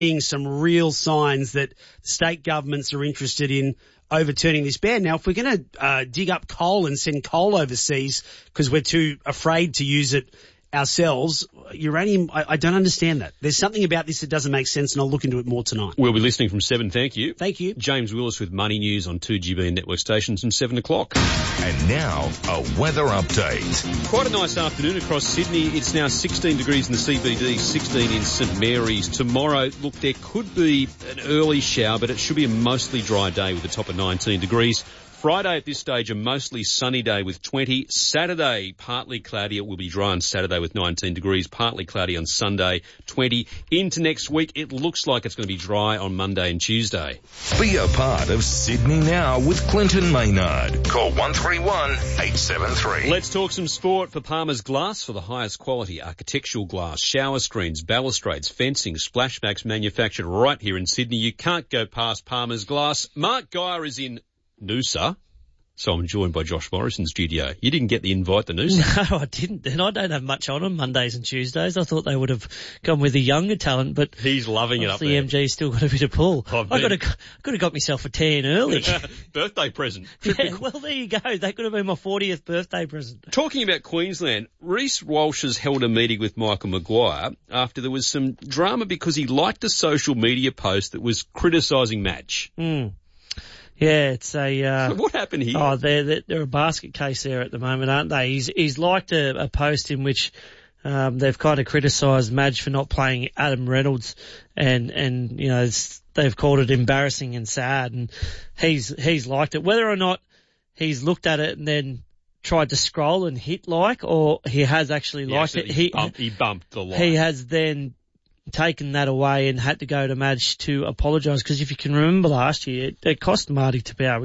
seeing some real signs that state governments are interested in overturning this ban. Now, if we're going to dig up coal and send coal overseas because we're too afraid to use it ourselves, uranium, I don't understand that. There's something about this that doesn't make sense, and I'll look into it more tonight. We'll be listening from 7. Thank you. Thank you. James Willis with Money News on 2GB and network stations from 7 o'clock. And now, a weather update. Quite a nice afternoon across Sydney. It's now 16 degrees in the CBD, 16 in St Mary's. Tomorrow, look, there could be an early shower, but it should be a mostly dry day with a top of 19 degrees. Friday at this stage, a mostly sunny day with 20. Saturday, partly cloudy. It will be dry on Saturday with 19 degrees. Partly cloudy on Sunday, 20. Into next week, it looks like it's going to be dry on Monday and Tuesday. Be a part of Sydney Now with Clinton Maynard. Call 131-873. Let's talk some sport for Palmer's Glass for the highest quality architectural glass, shower screens, balustrades, fencing, splashbacks manufactured right here in Sydney. You can't go past Palmer's Glass. Mark Geyer is in Noosa, so I'm joined by Josh Morris in the studio. You didn't get the invite to Noosa? No, I didn't. And I don't have much on Mondays and Tuesdays. I thought they would have gone with a younger talent, but he's loving it up there. The MG's still got a bit of pull. I could have got myself a tan early. Birthday present. Yeah, well, there you go. That could have been my 40th birthday present. Talking about Queensland, Reece Walsh has held a meeting with Michael Maguire after there was some drama because he liked a social media post that was criticising Madge. Yeah, it's a... what happened here? Oh, they're a basket case there at the moment, aren't they? He's liked a post in which they've kind of criticised Madge for not playing Adam Reynolds, and you know, they've called it embarrassing and sad, and he's liked it. Whether or not he's looked at it and then tried to scroll and hit like, or he has actually liked it. He bumped the like. He has then taken that away and had to go to Madge to apologise, because if you can remember last year, it cost Marty Tapau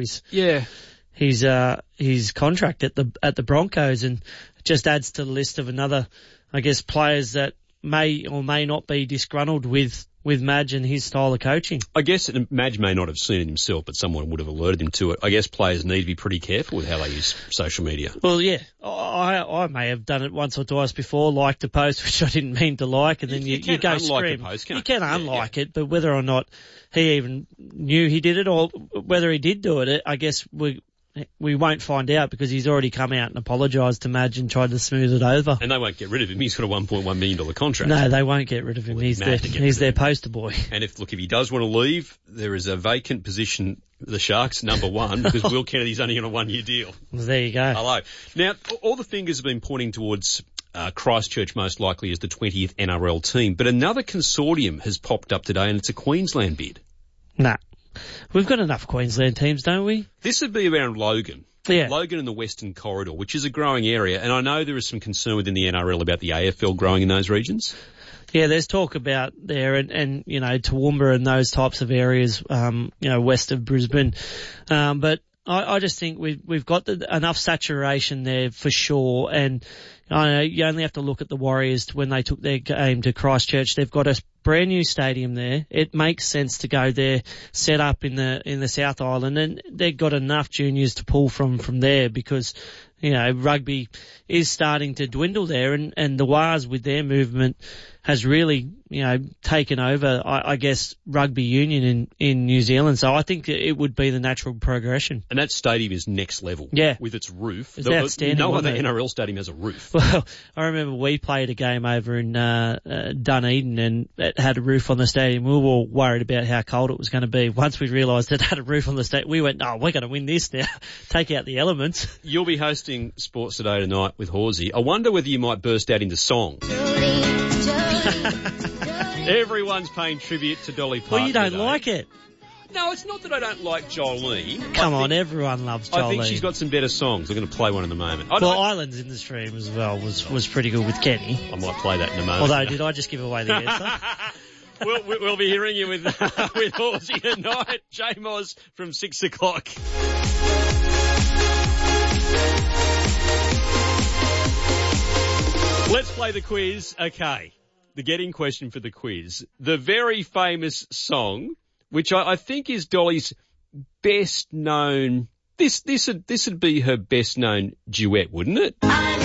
his contract at the Broncos, and it just adds to the list of another, I guess, players that may or may not be disgruntled with Madge and his style of coaching. I guess Madge may not have seen it himself, but someone would have alerted him to it. I guess players need to be pretty careful with how they use social media. Well, yeah, I may have done it once or twice before, liked a post which I didn't mean to like, and then you go scream. You can unlike it, but whether or not he even knew he did it or whether he did do it, I guess we won't find out, because he's already come out and apologised to Madge and tried to smooth it over. And they won't get rid of him. He's got a $1.1 million contract. No, they won't get rid of him. He's their poster boy. And if he does want to leave, there is a vacant position, the Sharks, number one, because Will Kennedy's only on a 1-year deal. Well, there you go. Hello. Now, all the fingers have been pointing towards Christchurch most likely as the 20th NRL team, but another consortium has popped up today, and it's a Queensland bid. Nah. We've got enough Queensland teams, don't we? This would be around Logan. Yeah. Logan and the Western Corridor, which is a growing area. And I know there is some concern within the NRL about the AFL growing in those regions. Yeah, there's talk about there and you know, Toowoomba and those types of areas, west of Brisbane. But I just think we've got enough saturation there for sure. And I know you only have to look at the Warriors when they took their game to Christchurch. They've got a brand new stadium there. It makes sense to go there, set up in the South Island, and they've got enough juniors to pull from there, because, you know, rugby is starting to dwindle there, and the Wars with their movement has really, you know, taken over, I guess, rugby union in New Zealand. So I think it would be the natural progression. And that stadium is next level. Yeah. With its roof. It's outstanding. No other NRL stadium has a roof. Well, I remember we played a game over in Dunedin, and it had a roof on the stadium. We were all worried about how cold it was going to be. Once we realised it had a roof on the stadium, we went, we're going to win this now. Take out the elements. You'll be hosting Sports Today tonight with Horsey. I wonder whether you might burst out into song. Everyone's paying tribute to Dolly Parton. Well, you don't today. like it. No, it's not that I don't like Jolene. Come on, everyone loves Jolene. I think she's got some better songs. I'm going to play one in a moment. Islands in the Stream as well was pretty good with Kenny. I might play that in a moment. Although, did I just give away the answer? We'll be hearing you with Horsey tonight. Jay Moz from 6 o'clock. Let's play the quiz. Okay. The getting question for the quiz. The very famous song, which I think is Dolly's best known, this would be her best known duet, wouldn't it?